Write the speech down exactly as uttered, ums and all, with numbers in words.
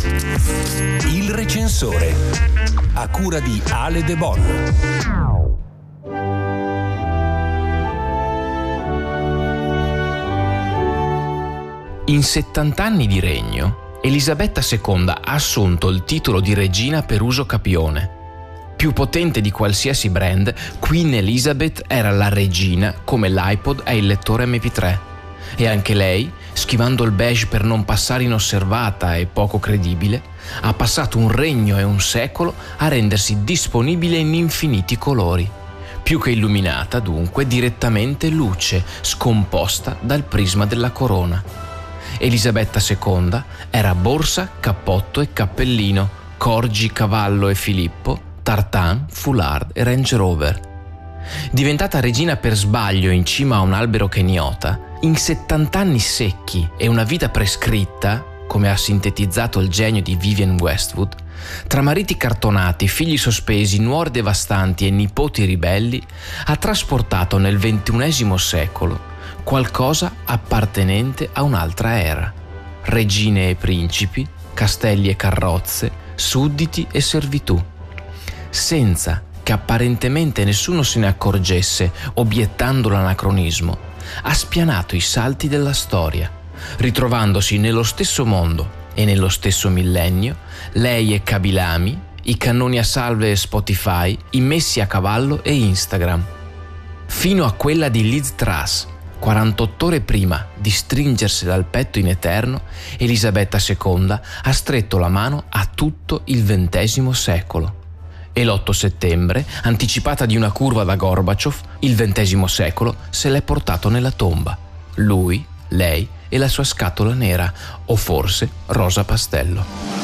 Il recensore, a cura di Ale De Bon. In settanta anni di regno, Elisabetta seconda ha assunto il titolo di regina per uso capione. Più potente di qualsiasi brand, Queen Elizabeth era la regina come l'iPod è il lettore emme pi tre. E anche lei, schivando il beige per non passare inosservata e poco credibile, ha passato un regno e un secolo a rendersi disponibile in infiniti colori. Più che illuminata, dunque, direttamente luce, scomposta dal prisma della corona. Elisabetta seconda era borsa, cappotto e cappellino, corgi, cavallo e Filippo, tartan, foulard e Range Rover. Diventata regina per sbaglio in cima a un albero keniota, in settanta anni secchi e una vita prescritta, come ha sintetizzato il genio di Vivienne Westwood, tra mariti cartonati, figli sospesi, nuore devastanti e nipoti ribelli, ha trasportato nel ventunesimo secolo qualcosa appartenente a un'altra era. Regine e principi, castelli e carrozze, sudditi e servitù. Senza che apparentemente nessuno se ne accorgesse, obiettando l'anacronismo, ha spianato i salti della storia, ritrovandosi nello stesso mondo e nello stesso millennio, lei e Kabilami, i cannoni a salve e Spotify, i messi a cavallo e Instagram. Fino a quella di Liz Truss, quarantotto ore prima di stringersi dal petto in eterno, Elisabetta seconda ha stretto la mano a tutto il ventesimo secolo. E l'otto settembre, anticipata di una curva da Gorbaciov, il ventesimo secolo se l'è portato nella tomba. Lui, lei e la sua scatola nera, o forse rosa pastello.